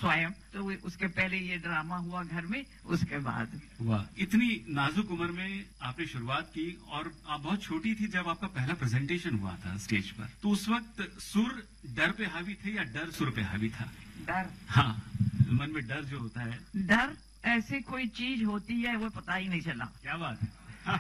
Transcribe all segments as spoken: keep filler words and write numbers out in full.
स्वयं, तो उसके पहले ये ड्रामा हुआ घर में, उसके बाद। वाह, इतनी नाजुक उम्र में आपने शुरुआत की और आप बहुत छोटी थी जब आपका पहला प्रेजेंटेशन हुआ था स्टेज पर, तो उस वक्त सुर डर पे हावी थे या डर सुर पे हावी था? डर। हाँ, मन में डर जो होता है, डर ऐसी कोई चीज होती है वो पता ही नहीं चला। क्या बात है।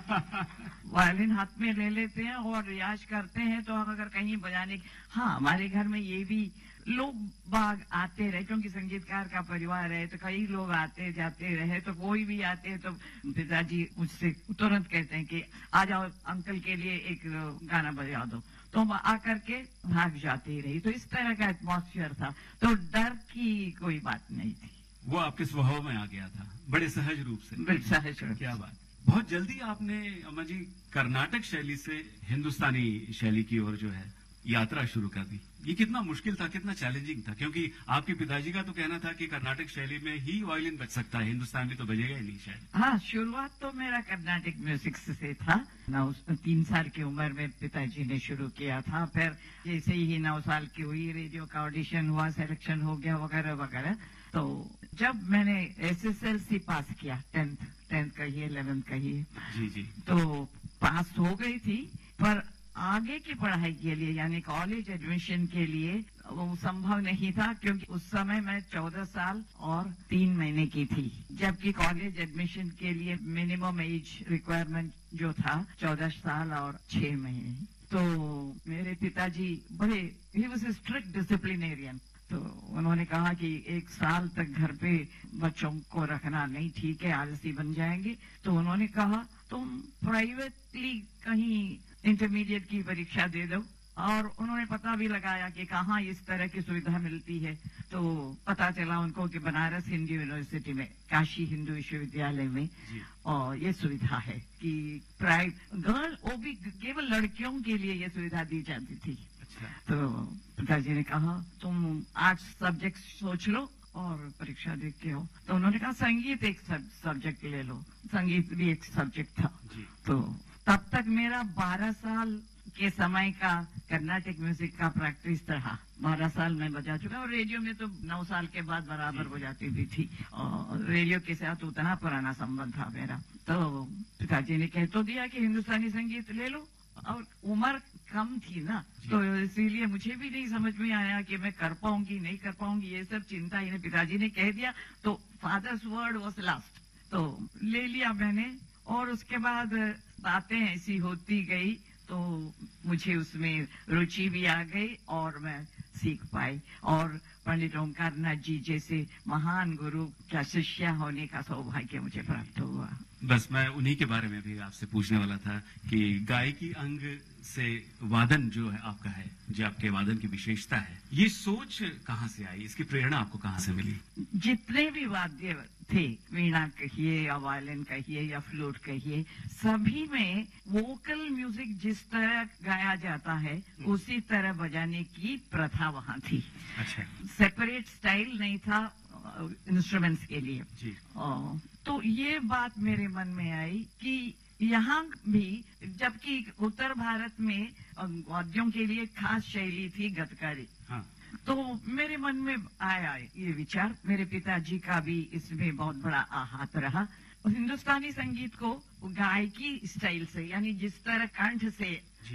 वायलिन हाथ में ले लेते हैं और रियाज करते हैं, तो अगर कहीं बजाने, हाँ हमारे घर में ये भी लोग बाग आते रहे, क्योंकि संगीतकार का परिवार है, तो कई लोग आते जाते रहे, तो कोई भी आते हैं तो पिताजी मुझसे तुरंत कहते हैं कि आ जाओ अंकल के लिए एक गाना बजा दो, तो हम आकर के भाग जाते रही। तो इस तरह का एटमॉस्फेयर था, तो डर की कोई बात नहीं थी। वो आपके स्वभाव में आ गया था बड़े सहज रूप से। बिल्कुल सहज रूप। क्या बात। बहुत जल्दी आपने अम्मा जी कर्नाटक शैली से हिंदुस्तानी शैली की ओर जो है यात्रा शुरू कर दी। ये कितना मुश्किल था, कितना चैलेंजिंग था? क्योंकि आपके पिताजी का तो कहना था कि कर्नाटक शैली में ही वायलिन बज सकता है, हिंदुस्तान में तो बजेगा ही नहीं शायद। हाँ, शुरुआत तो मेरा कर्नाटक म्यूजिक से था। नौ तीन साल की उम्र में पिताजी ने शुरू किया था। फिर जैसे ही नौ साल की हुई, रेडियो का ऑडिशन हुआ, सिलेक्शन हो गया वगैरह वगैरह। तो जब मैंने एस एस एल सी पास किया, टेंथ टेंथ कहिए इलेवेंथ कहिए, जी जी, तो पास हो गई थी, पर आगे की पढ़ाई के लिए यानी कॉलेज एडमिशन के लिए वो संभव नहीं था, क्योंकि उस समय मैं चौदह साल और तीन महीने की थी, जबकि कॉलेज एडमिशन के लिए मिनिमम एज रिक्वायरमेंट जो था चौदह साल और छह महीने। तो मेरे पिताजी बड़े, he was a strict disciplinarian, तो उन्होंने कहा कि एक साल तक घर पे बच्चों को रखना नहीं ठीक है, आलसी बन जाएंगे। तो उन्होंने कहा तुम प्राइवेटली कहीं इंटरमीडिएट की परीक्षा दे दो, और उन्होंने पता भी लगाया कि कहाँ इस तरह की सुविधा मिलती है। तो पता चला उनको कि बनारस हिंदू यूनिवर्सिटी में, काशी हिंदू विश्वविद्यालय में और ये सुविधा है कि प्राइवेट गर्ल, वो भी केवल लड़कियों के लिए ये सुविधा दी जाती थी। तो पिताजी ने कहा तुम आर्ट्स सब्जेक्ट सोच लो और परीक्षा देख के हो। तो उन्होंने कहा संगीत एक सब्जेक्ट ले लो, संगीत भी एक सब्जेक्ट था। तो तब तक मेरा बारह साल के समय का कर्नाटक म्यूजिक का प्रैक्टिस रहा। बारह साल में बजा चुका, और रेडियो में तो नौ साल के बाद बराबर बजाती भी थी, और रेडियो के साथ उतना पुराना संबंध था मेरा। तो पिताजी ने कह तो दिया कि हिंदुस्तानी संगीत ले लो, और उम्र कम थी ना, तो इसीलिए मुझे भी नहीं समझ में आया कि मैं कर पाऊंगी नहीं कर पाऊंगी, ये सब चिंता इन्हें पिताजी ने कह दिया। तो फादर्स वर्ड वाज लास्ट, तो ले लिया मैंने, और उसके बाद बातें ऐसी होती गई, तो मुझे उसमें रुचि भी आ गई और मैं सीख पाई, और पंडित ओंकार नाथ जी जैसे महान गुरु का शिष्य होने का सौभाग्य मुझे प्राप्त हुआ। बस मैं उन्हीं के बारे में भी आपसे पूछने वाला था कि गायकी अंग से वादन जो है आपका है, जो आपके वादन की विशेषता है, ये सोच कहाँ से आई, इसकी प्रेरणा आपको कहाँ से मिली? जितने भी वाद्य थे, वीणा कहिए या वायलिन कहिए या फ्लूट कहिए, सभी में वोकल म्यूजिक जिस तरह गाया जाता है उसी तरह बजाने की प्रथा वहाँ थी। अच्छा। सेपरेट स्टाइल नहीं था इंस्ट्रूमेंट्स के लिए जी। और तो ये बात मेरे मन में आई कि यहाँ भी, जबकि उत्तर भारत में वाद्यों के लिए खास शैली थी गतकारी, हाँ। तो मेरे मन में आया ये विचार, मेरे पिताजी का भी इसमें बहुत बड़ा हाथ रहा। हिंदुस्तानी संगीत को गायकी स्टाइल से, यानी जिस तरह कंठ से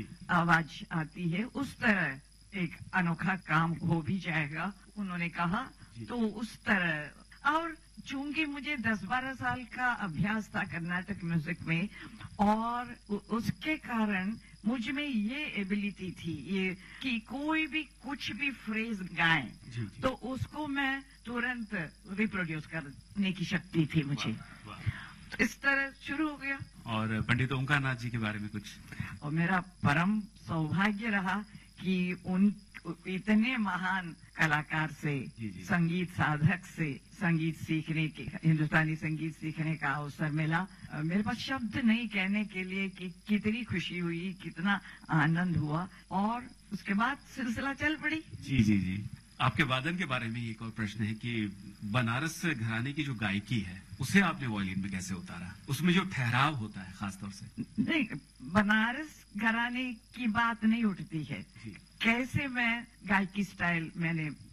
आवाज आती है उस तरह एक अनोखा काम हो भी जाएगा, उन्होंने कहा। तो उस तरह, और चूंकि मुझे दस बारह साल का अभ्यास था कर्नाटक म्यूजिक में, और उसके कारण मुझ में ये एबिलिटी थी ये कि कोई भी कुछ भी फ्रेज गाए तो उसको मैं तुरंत रिप्रोड्यूस करने की शक्ति थी मुझे। तो इस तरह शुरू हो गया। और पंडित ओंकार नाथ जी के बारे में कुछ? और मेरा परम सौभाग्य रहा कि उन इतने महान कलाकार से, जी जी। संगीत साधक से संगीत सीखने के, हिंदुस्तानी संगीत सीखने का अवसर मिला। मेरे पास शब्द नहीं कहने के लिए कि कितनी खुशी हुई, कितना आनंद हुआ, और उसके बाद सिलसिला चल पड़ी। जी जी जी। आपके वादन के बारे में एक और प्रश्न है कि बनारस घराने की जो गायकी है उसे आपने वायलिन में कैसे उतारा? उसमें जो ठहराव होता है खासतौर से। नहीं, बनारस घराने की बात नहीं उठती है, कैसे मैं गायकी स्टाइल मैंने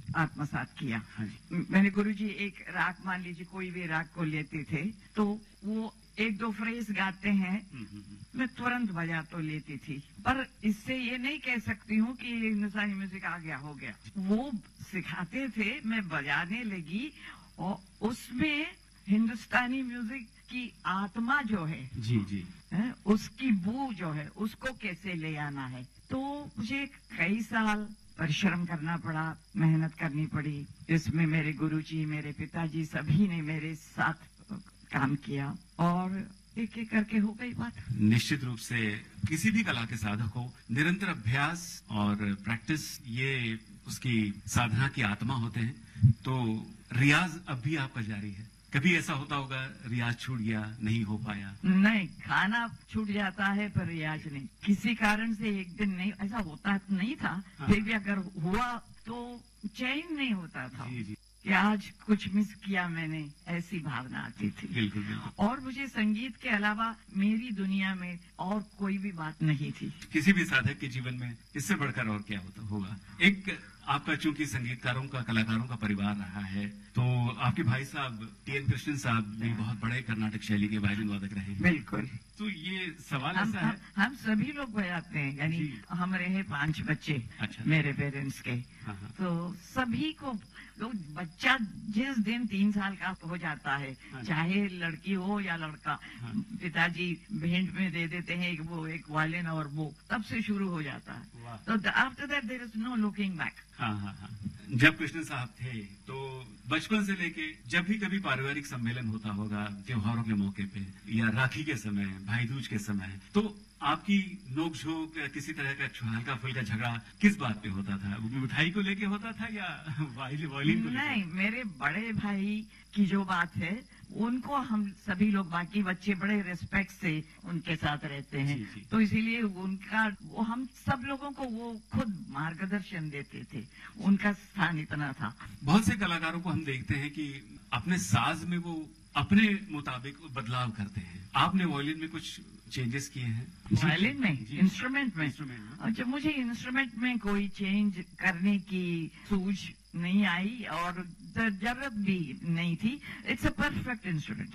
आत्मसात किया। हाँ जी। मैंने गुरुजी एक राग, मान लीजिए कोई भी राग को लेते थे तो वो एक दो फ्रेज गाते हैं, मैं तुरंत बजा तो लेती थी, पर इससे ये नहीं कह सकती हूँ कि हिंदुस्तानी म्यूजिक आ गया हो गया। वो सिखाते थे, मैं बजाने लगी और उसमें हिंदुस्तानी म्यूजिक की आत्मा जो है, जी जी, है, उसकी बू जो है, उसको कैसे ले आना है। तो मुझे कई साल परिश्रम करना पड़ा, मेहनत करनी पड़ी। इसमें मेरे गुरुजी, मेरे पिताजी सभी ने मेरे साथ काम किया और एक एक करके हो गई बात। निश्चित रूप से किसी भी कला के साधक को निरंतर अभ्यास और प्रैक्टिस ये उसकी साधना की आत्मा होते हैं। तो रियाज अब भी आपका जारी है? कभी ऐसा होता होगा रियाज छूट गया, नहीं हो पाया? नहीं, खाना छूट जाता है पर रियाज नहीं। किसी कारण से एक दिन नहीं, ऐसा होता नहीं था। हाँ। फिर भी अगर हुआ तो चैन नहीं होता था। जी जी, कि आज कुछ मिस किया मैंने, ऐसी भावना आती थी। बिल्कुल बिल्कुल। और मुझे संगीत के अलावा मेरी दुनिया में और कोई भी बात नहीं थी। किसी भी साधक के जीवन में इससे बढ़कर और क्या होता होगा। एक आपका चूंकि संगीतकारों का, कलाकारों का परिवार रहा है, तो आपके भाई साहब टी एन कृष्णन साहब भी बहुत बड़े कर्नाटक शैली के वायलिन वादक रहे हैं। बिल्कुल। तो ये सवाल हम, ऐसा हम, है, हम सभी लोग बजाते हैं, यानी हम रहे पांच बच्चे। अच्छा। मेरे पेरेंट्स के। हाँ हाँ। तो सभी को, तो बच्चा जिस दिन तीन साल का हो जाता है, हाँ। चाहे लड़की हो या लड़का, हाँ। पिताजी भेंट में दे देते हैं एक वो एक वायलिन, और वो तब से शुरू हो जाता है। वाह। तो after that there is no looking back. हाँ हाँ हाँ। जब कृष्ण साहब थे तो बचपन से लेके जब भी कभी पारिवारिक सम्मेलन होता होगा, त्योहारों के मौके पे या राखी के समय, भाई दूज के समय, तो आपकी नोकझोंक, किसी तरह का हल्का फुल्का झगड़ा किस बात पे होता था? वो मिठाई को लेके होता था या वायलिन वायलिन को लेके? नहीं, मेरे बड़े भाई की जो बात है, उनको हम सभी लोग, बाकी बच्चे बड़े रिस्पेक्ट से उनके साथ रहते हैं। जी, जी। तो इसीलिए उनका, वो हम सब लोगों को वो खुद मार्गदर्शन देते थे, उनका स्थान इतना था। बहुत से कलाकारों को हम देखते हैं कि अपने साज में वो अपने मुताबिक बदलाव करते हैं। आपने वायलिन में कुछ चेंजेस किए हैं? वायलिन में, इंस्ट्रूमेंट में? इंस्ट्रूमेंट में। और जब मुझे इंस्ट्रूमेंट में कोई चेंज करने की सूझ नहीं आई और जरूरत भी नहीं थी। It's a perfect instrument.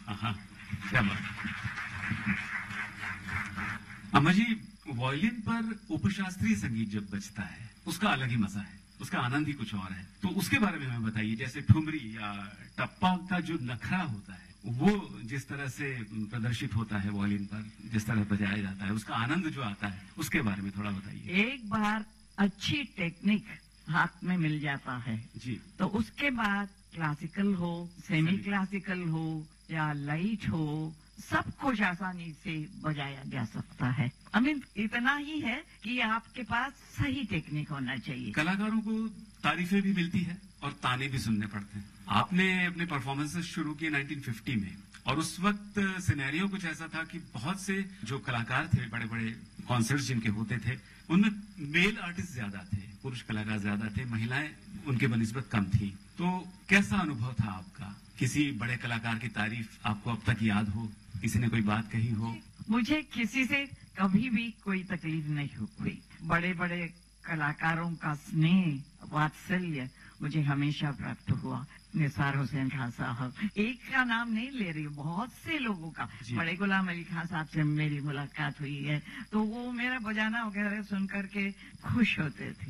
क्या बात। अम्मा जी, वायलिन पर उपशास्त्रीय संगीत जब बजता है, उसका अलग ही मजा है, उसका आनंद ही कुछ और है। तो उसके बारे में हमें बताइए। जैसे ठुमरी या टप्पा का जो नखरा होता है, वो जिस तरह से प्रदर्शित होता है वायलिन पर, जिस तरह बजाया जाता है, उसका आनंद जो आता है, उसके बारे में थोड़ा बताइए। एक बार अच्छी टेक्निक हाथ में मिल जाता है जी, तो उसके बाद क्लासिकल हो, सेमी क्लासिकल हो या लाइट हो, सब कुछ आसानी से बजाया जा सकता है। आई मीन इतना ही है कि आपके पास सही टेक्निक होना चाहिए। कलाकारों को तारीफें भी मिलती है और ताने भी सुनने पड़ते हैं। आपने अपने परफॉर्मेंसेस शुरू किए नाइनटीन फिफ्टी में, और उस वक्त सिनेरियो कुछ ऐसा था कि बहुत से जो कलाकार थे, बड़े बड़े कॉन्सर्ट्स जिनके होते थे, उनमें मेल आर्टिस्ट ज्यादा थे, पुरुष कलाकार ज्यादा थे, महिलाएं उनके बनिस्बत कम थी। तो कैसा अनुभव था आपका? किसी बड़े कलाकार की तारीफ आपको अब तक याद हो? किसी ने कोई बात कही हो? मुझे किसी से कभी भी कोई तकलीफ नहीं हुई। बड़े बड़े कलाकारों का स्नेह, वात्सल्य मुझे हमेशा प्राप्त हुआ। निसार हुसैन खान साहब, एक का नाम नहीं ले रही, बहुत से लोगों का। बड़े गुलाम अली खान साहब से मेरी मुलाकात हुई है, तो वो मेरा बजाना वगैरह सुन करके खुश होते थे।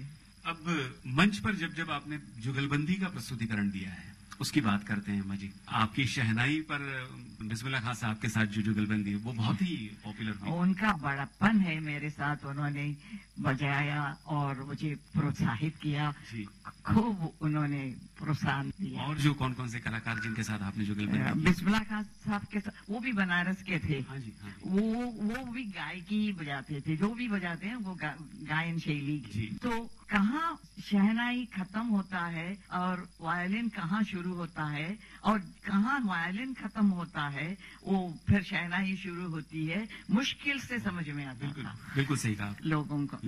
अब मंच पर जब जब आपने जुगलबंदी का प्रस्तुतिकरण दिया है, उसकी बात करते हैं अम्मा जी। आपकी शहनाई पर बिस्मिल्लाह खान साहब के साथ जो जुगलबंदी, वो बहुत ही पॉपुलर हुई। उनका बड़प्पन है मेरे साथ, उन्होंने बजाया और मुझे प्रोत्साहित किया, खूब उन्होंने प्रोत्साहन दिया। और जो कौन कौन से कलाकार जिनके साथ आपने जुगलबंदी? बिस्मिल्लाह खान साहब के साथ, वो भी बनारस के थे। हाँ जी, हाँ जी। वो वो भी गायकी ही बजाते थे, जो भी बजाते हैं वो गा, गायन शैली की। तो कहाँ शहनाई खत्म होता है और वायलिन कहाँ शुरू होता है, और कहाँ वायलिन खत्म होता है, वो फिर शहनाई शुरू होती है, मुश्किल से समझ में आता था। बिल्कुल सही कहा लोगों को। जी।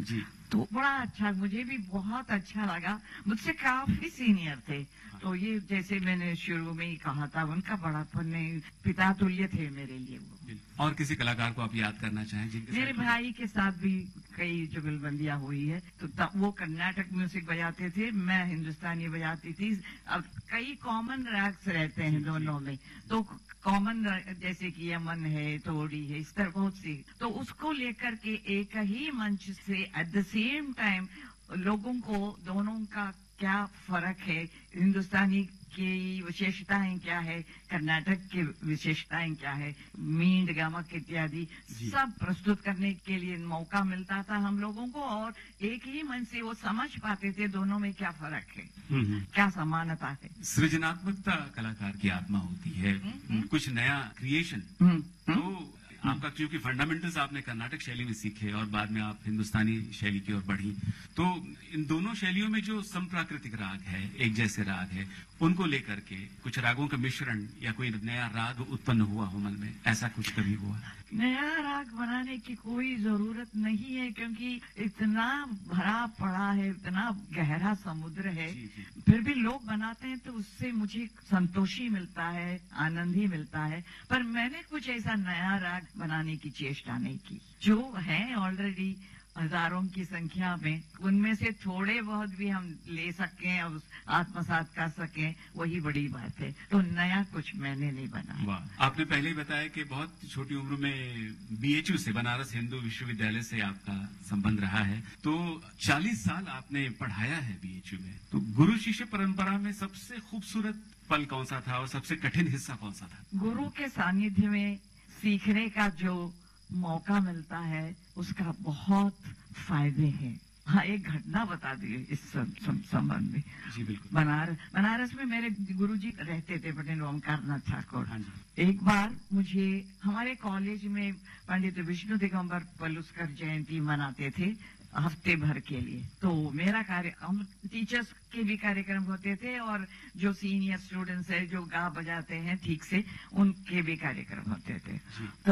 तो बड़ा अच्छा, मुझे भी बहुत अच्छा लगा। मुझसे काफी सीनियर थे, तो ये जैसे मैंने शुरू में ही कहा था, उनका बड़ापन नहीं, पिता तुल्य थे मेरे लिए वो। और किसी कलाकार को आप याद करना चाहें जिनके मेरे साथ- भाई के साथ भी कई जुगलबंदियां हुई है, तो तब वो कर्नाटक म्यूजिक बजाते थे, मैं हिंदुस्तानी बजाती थी। अब कई कॉमन रैग्स रहते हैं दोनों में, तो कॉमन जैसे कि यमन है, तोड़ी है, इस तरह बहुत सी, तो उसको लेकर के एक ही मंच से एट द सेम टाइम लोगों को दोनों का क्या फर्क है, हिंदुस्तानी की विशेषताएं क्या है, कर्नाटक की विशेषताएं क्या है, मींड गमक इत्यादि सब प्रस्तुत करने के लिए मौका मिलता था हम लोगों को, और एक ही मन से वो समझ पाते थे दोनों में क्या फर्क है, हम्म। क्या समानता है। सृजनात्मकता कलाकार की आत्मा होती है, हम्म। कुछ नया क्रिएशन। हम्म, तो आपका क्योंकि फंडामेंटल्स आपने कर्नाटक शैली में सीखे और बाद में आप हिंदुस्तानी शैली की ओर बढ़ी, तो इन दोनों शैलियों में जो संप्राकृतिक राग है, एक जैसे राग है, उनको लेकर के कुछ रागों का मिश्रण या कोई नया राग उत्पन्न हुआ हो मन में, ऐसा कुछ कभी हुआ? नया राग बनाने की कोई जरूरत नहीं है, क्योंकि इतना भरा पड़ा है, इतना गहरा समुद्र है। जी, जी। फिर भी लोग बनाते हैं तो उससे मुझे संतोष ही मिलता है, आनंद ही मिलता है। पर मैंने कुछ ऐसा नया राग बनाने की चेष्टा नहीं की। जो है ऑलरेडी हजारों की संख्या में, उनमें से थोड़े बहुत भी हम ले सकें और आत्मसात कर सकें, वही बड़ी बात है। तो नया कुछ मैंने नहीं बनाया। वाह, आपने पहले ही बताया कि बहुत छोटी उम्र में बीएचयू से, बनारस हिंदू विश्वविद्यालय से आपका संबंध रहा है, तो चालीस साल आपने पढ़ाया है बीएचयू में। तो गुरु शिष्य परंपरा में सबसे खूबसूरत पल कौन सा था और सबसे कठिन हिस्सा कौन सा था? गुरु के सानिध्य में सीखने का जो मौका मिलता है, उसका बहुत फायदे हैं। हाँ, एक घटना बता दी इस संबंध में। जी बिल्कुल। बनारस बनारस में मेरे गुरुजी रहते थे, पंडित ओमकारनाथ ठाकुर। हाँ जी। एक बार मुझे हमारे कॉलेज में पंडित विष्णु दिगंबर पलुस्कर जयंती मनाते थे हफ्ते भर के लिए। तो मेरा कार्य, हम टीचर्स के भी कार्यक्रम होते थे और जो सीनियर स्टूडेंट्स है जो गा बजाते हैं ठीक से, उनके भी कार्यक्रम होते थे। तो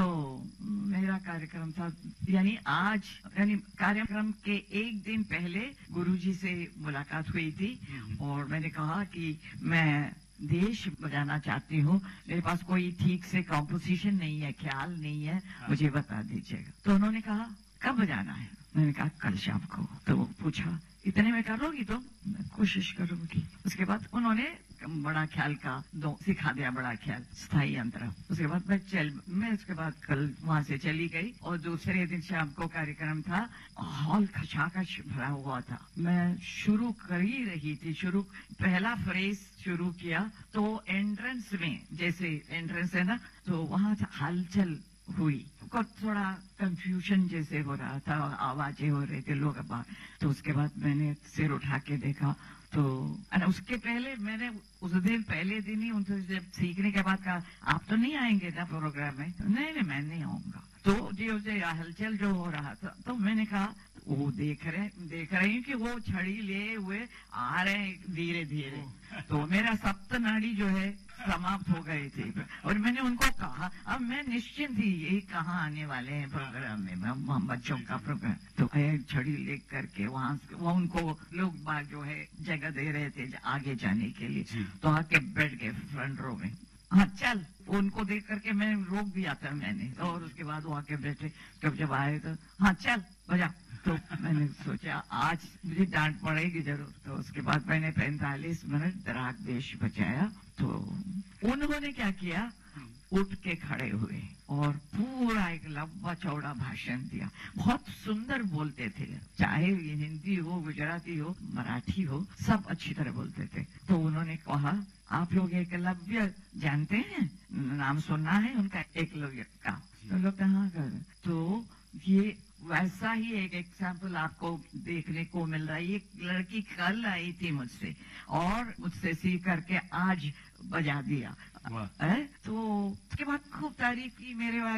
मेरा कार्यक्रम था, यानी आज यानी कार्यक्रम के एक दिन पहले गुरुजी से मुलाकात हुई थी और मैंने कहा कि मैं देश बजाना चाहती हूँ, मेरे पास कोई ठीक से कॉम्पोजिशन नहीं है, ख्याल नहीं है, मुझे बता दीजिएगा। तो उन्होंने कहा कब बजाना है? मैंने कहा कल शाम को। तो वो पूछा इतने में करोगी? तो मैं कोशिश करूंगी। उसके बाद उन्होंने बड़ा ख्याल का दो सिखा दिया, बड़ा ख्याल, स्थाई अंतरा। उसके बाद मैं चल मैं उसके बाद कल वहां से चली गई और दूसरे दिन शाम को कार्यक्रम था। हॉल खचाखच भरा हुआ था। मैं शुरू कर ही रही थी, शुरू पहला फ्रेज शुरू किया तो एंट्रेंस में, जैसे एंट्रेंस है ना, तो वहां हलचल हुई, को थोड़ा कंफ्यूजन जैसे हो रहा था, आवाजें हो रहे थे लोग बाहर। तो उसके बाद मैंने सिर उठा के देखा तो उसके पहले मैंने उस दिन पहले दिन ही उनसे जब सीखने के बाद कहा आप तो नहीं आएंगे ना प्रोग्राम में? नहीं नहीं मैं नहीं आऊंगा। तो जो जो हलचल जो हो रहा था, तो मैंने कहा वो देख रहे देख रही हूँ कि वो छड़ी ले हुए आ रहे हैं धीरे धीरे। तो मेरा सप्त नाड़ी जो है समाप्त हो गई थी और मैंने उनको कहा अब मैं निश्चिंत थी, यही कहाँ आने वाले हैं प्रोग्राम में, हम बच्चों का प्रोग्राम। तो छड़ी ले करके वहां वो उनको लोग बाग जो है जगह दे रहे थे आगे जाने के लिए। तो आके बैठ गए फ्रंट रो में। हाँ चल, उनको देख करके मैं रोक दिया था मैंने, और उसके बाद वो आके बैठे। जब जब आए तो हाँ चल बजा। तो मैंने सोचा आज मुझे डांट पड़ेगी जरूर। तो उसके बाद मैंने पैंतालीस मिनट राग देश बजाया। तो उन्होंने क्या किया, उठ के खड़े हुए और पूरा एक लंबा चौड़ा भाषण दिया। बहुत सुंदर बोलते थे, चाहे ये हिंदी हो, गुजराती हो, मराठी हो, सब अच्छी तरह बोलते थे। तो उन्होंने कहा आप लोग एकलव्य जानते हैं, नाम सुना है उनका, एकलव्य का? तो लोग कहाँ कर, तो ये वैसा ही एक एग्जाम्पल आपको देखने को मिल रहा है। एक लड़की कल आई थी मुझसे और मुझसे सीख करके आज बजा दिया है। तो उसके बाद खूब तारीफ की मेरे बारे में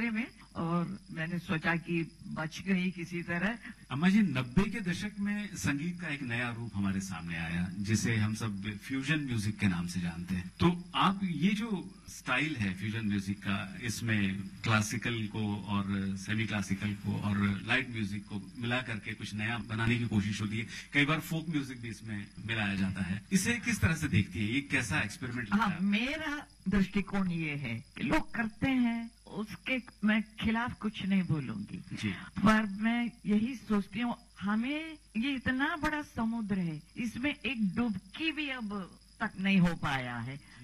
और मैंने सोचा कि बच गई किसी तरह। अम्मा जी, नब्बे के दशक में संगीत का एक नया रूप हमारे सामने आया, जिसे हम सब फ्यूजन म्यूजिक के नाम से जानते हैं। तो आप ये जो स्टाइल है फ्यूजन म्यूजिक का, इसमें क्लासिकल को और सेमी क्लासिकल को और लाइट म्यूजिक को मिला करके कुछ नया बनाने की कोशिश होती है। कई बार फोक म्यूजिक भी इसमें मिलाया जाता है। इसे किस तरह से देखती है? ये कैसा एक्सपेरिमेंट लगता हाँ, है? मेरा दृष्टिकोण ये है कि लोग करते हैं, उसके मैं खिलाफ कुछ नहीं बोलूंगी जी। पर मैं यही सोचती हूँ, हमें ये इतना बड़ा समुद्र है, इसमें एक डुबकी भी अब तक नहीं हो पाया है।